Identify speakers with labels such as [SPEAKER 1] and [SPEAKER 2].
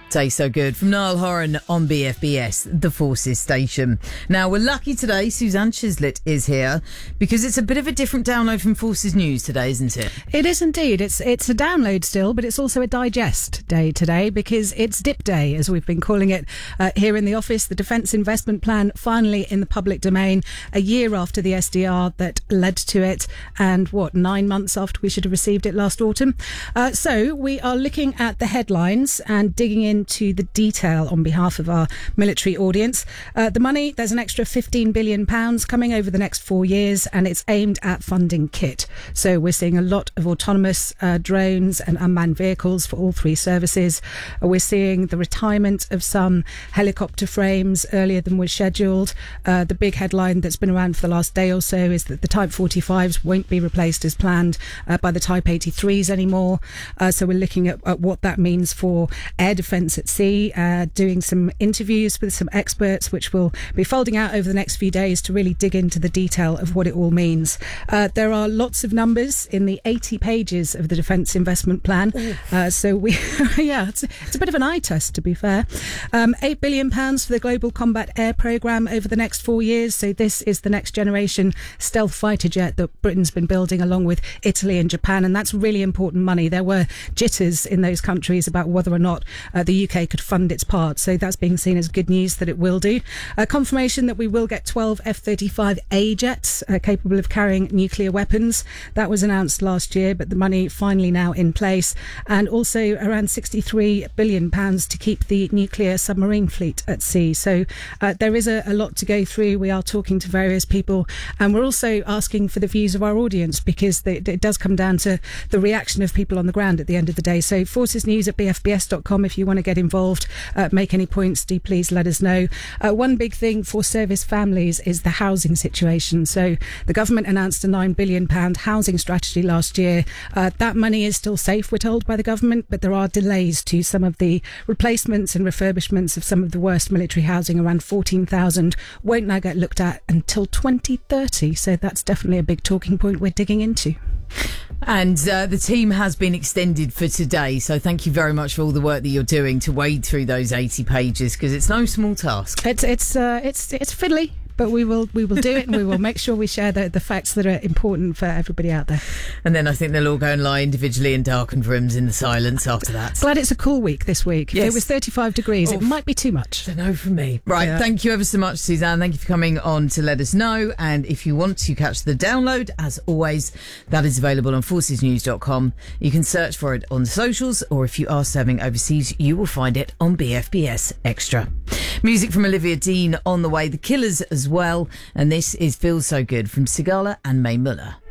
[SPEAKER 1] Taste So Good from Niall Horan on BFBS, the Forces station. Now, we're lucky today Suzanne Chislett is here because it's a bit of a different download from Forces News today, isn't it?
[SPEAKER 2] It is indeed. It's a download still, but it's also a digest day today because it's DIP Day, as we've been calling it here in the office. The Defence Investment Plan finally in the public domain, a year after the SDR that led to it, and 9 months after we should have received it last autumn. So we are looking at the headlines and digging into the detail on behalf of our military audience. The money, there's an extra £15 billion coming over the next 4 years, and it's aimed at funding kit. So we're seeing a lot of autonomous drones and unmanned vehicles for all three services. We're seeing the retirement of some helicopter frames earlier than was scheduled. The big headline that's been around for the last day or so is that the Type 45s won't be replaced as planned by the Type 83s anymore. So we're looking at what that means for air defence at sea, doing some interviews with some experts, which will be folding out over the next few days to really dig into the detail of what it all means. There are lots of numbers in the 80 pages of the Defence Investment Plan. So we, it's a bit of an eye test, to be fair. £8 billion for the Global Combat Air Programme over the next 4 years. So this is the next generation stealth fighter jet that Britain's been building along with Italy and Japan. And that's really important money. There were jitters in those countries about whether or not the UK could fund its part. So that's being seen as good news that it will do. Confirmation that we will get 12 F-35A jets capable of carrying nuclear weapons. That was announced last year, but the money finally now in place. And also around £63 billion to keep the nuclear submarine fleet at sea. So there is a lot to go through. We are talking to various people, and we're also asking for the views of our audience, because it does come down to the reaction of people on the ground at the end of the day. So forcesnews@bfbs.com if you want to get involved, make any points, do please let us know. One big thing for service families is the housing situation. So the government announced a £9 billion housing strategy last year. That money is still safe, we're told, by the government, but there are delays to some of the replacements and refurbishments of some of the worst military housing. Around 14,000 won't now get looked at until 2030. So that's definitely a big talking point we're digging into.
[SPEAKER 1] And the team has been extended for today, so thank you very much for all the work that you're doing to wade through those 80 pages, because it's no small task.
[SPEAKER 2] It's fiddly, but we will do it, and we will make sure we share the facts that are important for everybody out there.
[SPEAKER 1] And then I think they'll all go and lie individually in darkened rooms in the silence after that.
[SPEAKER 2] Glad it's a cool week this week.
[SPEAKER 1] Yes.
[SPEAKER 2] If it was 35 degrees, it might be too much.
[SPEAKER 1] Don't know from me. Right, Thank you ever so much, Suzanne. Thank you for coming on to let us know. And if you want to catch the download, as always, that is available on forcesnews.com. You can search for it on the socials, or if you are serving overseas, you will find it on BFBS Extra. Music from Olivia Dean on the way, The Killers as well. And this is Feels So Good from Sigala and Mae Muller.